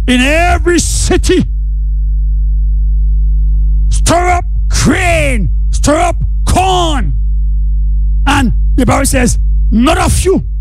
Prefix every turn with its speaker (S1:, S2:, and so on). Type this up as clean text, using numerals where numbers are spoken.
S1: in every city. Stir up grain, stir up corn. And the Bible says, none of you